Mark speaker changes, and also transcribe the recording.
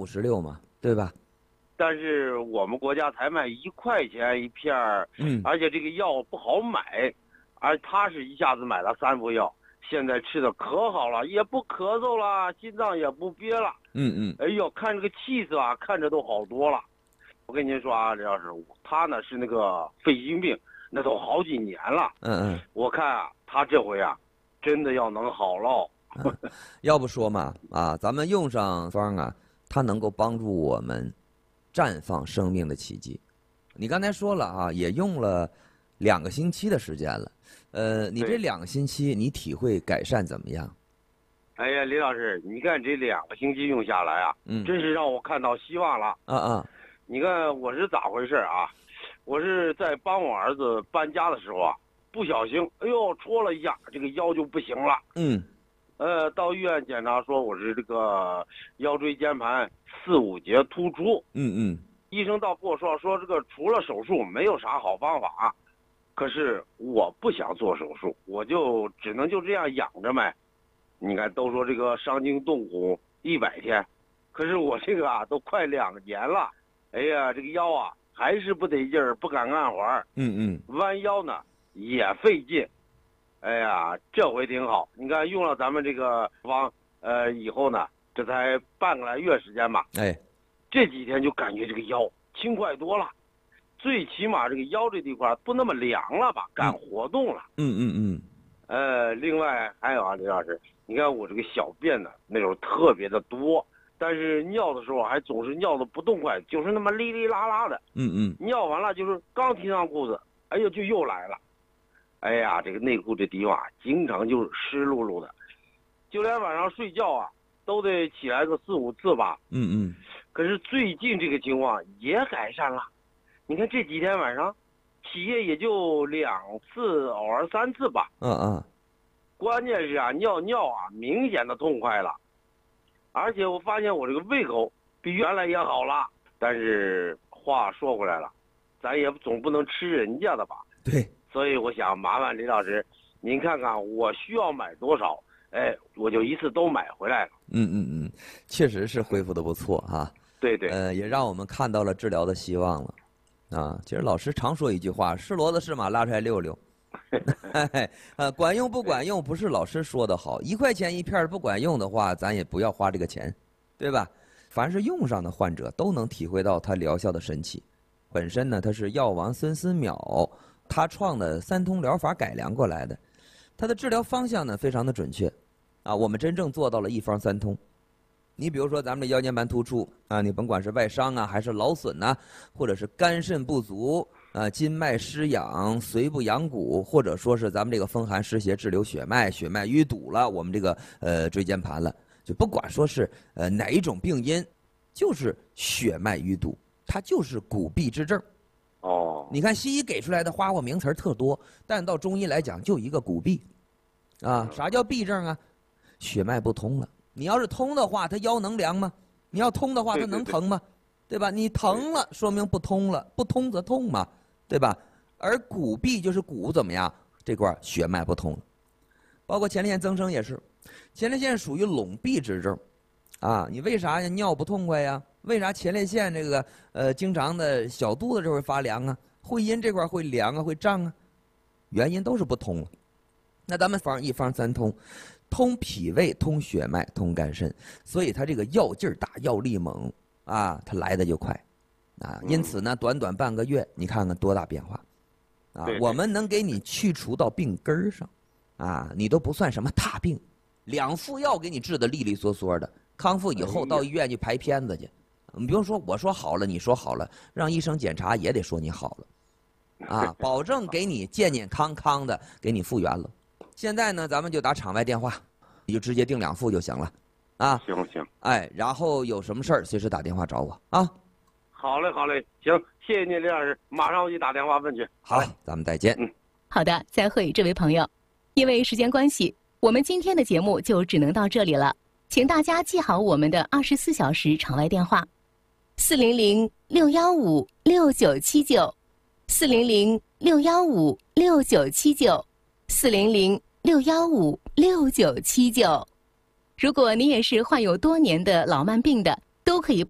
Speaker 1: 256嘛，对吧？
Speaker 2: 但是我们国家才卖1块钱一片儿，而且这个药不好买，而他是一下子买了3副药，现在吃的可好了，也不咳嗽了，心脏也不憋了。哎呦，看这个气色啊，看着都好多了。我跟您说啊，李老师，他呢是那个肺心病，那都好几年了。我看啊，他这回啊，真的要能好喽。
Speaker 1: 要不说嘛，咱们用上方啊，它能够帮助我们绽放生命的奇迹。你刚才说了啊，也用了2个星期的时间了。你这2个星期你体会改善怎么样？
Speaker 2: 哎呀，李老师，你看这2个星期用下来啊，真是让我看到希望了。你看我是咋回事啊？我是在帮我儿子搬家的时候啊，不小心，哎呦，戳了一下，这个腰就不行了。到医院检查说我是这个腰椎间盘4、5节突出。医生倒跟我说这个除了手术没有啥好方法，可是我不想做手术，我就只能就这样养着呗。你看都说这个伤筋动骨100天，可是我这个啊都快2年了。哎呀，这个腰啊还是不得劲儿，不敢按环。弯腰呢也费劲。哎呀，这回挺好。你看用了咱们这个方，以后呢，这才半个来月时间吧。这几天就感觉这个腰轻快多了，最起码这个腰这地块不那么凉了吧，敢活动了。另外还有啊，李老师，你看我这个小便呢，那时候特别的多。但是尿的时候还总是尿的不痛快，就是那么哩哩啦啦的。尿完了就是刚提上裤子，哎呦就又来了。哎呀，这个内裤这地方啊，经常就是湿漉漉的，就连晚上睡觉啊，都得起来个4、5次吧。可是最近这个情况也改善了，你看这几天晚上，起夜也就2次，偶尔3次吧。关键是啊，尿啊，明显的痛快了。而且我发现我这个胃口比原来也好了，但是话说回来了，咱也总不能吃人家的吧？
Speaker 1: 对，
Speaker 2: 所以我想麻烦李老师，您看看我需要买多少，我就一次都买回来了。
Speaker 1: 确实是恢复的不错哈。
Speaker 2: 对，
Speaker 1: 也让我们看到了治疗的希望了。其实老师常说一句话：是骡子是马，拉出来溜溜。管用不管用不是老师说的好，1块钱一片不管用的话，咱也不要花这个钱，对吧？凡是用上的患者都能体会到它疗效的神奇。本身呢，它是药王孙思邈他创的3通疗法改良过来的，它的治疗方向呢非常的准确我们真正做到了一方3通。你比如说咱们的腰间盘突出你甭管是外伤还是劳损或者是肝肾不足筋脉失养、髓不养骨，或者说是咱们这个风寒湿邪滞留血脉淤堵了我们这个椎间盘了，就不管说是哪一种病因，就是血脉淤堵，它就是骨痹之症。你看西医给出来的花花名词特多，但到中医来讲就一个骨痹啥叫痹症啊？血脉不通了。你要是通的话，它腰能凉吗？你要通的话，它能疼吗？对吧？你疼了，说明不通了，不通则痛嘛，对吧？而骨痹就是骨怎么样？这块血脉不通了。包括前列腺增生也是，前列腺属于拢闭之症你为啥尿不痛快呀？为啥前列腺这个经常的小肚子这会发凉会阴这块会凉会胀原因都是不通了。那咱们一方3通，通脾胃，通血脉，通肝肾，所以它这个药劲儿大，药力猛它来的就快因此呢，短短半个月，你看看多大变化我们能给你去除到病根上你都不算什么大病，2副药给你治得利利索索的，康复以后到医院去排片子去。你不用说我说好了，你说好了，让医生检查也得说你好了保证给你健健康康的给你复原了。现在呢，咱们就打场外电话，你就直接订2副就行了
Speaker 2: 行，
Speaker 1: 然后有什么事儿随时打电话找我
Speaker 2: 好嘞，行，谢谢您李老师，马上我去打电话问去。
Speaker 1: 好，咱们再见。
Speaker 3: 好的，再会，这位朋友。因为时间关系，我们今天的节目就只能到这里了，请大家记好我们的24小时场外电话：400-615-6979，400-615-6979。如果您也是患有多年的老慢病的，都可以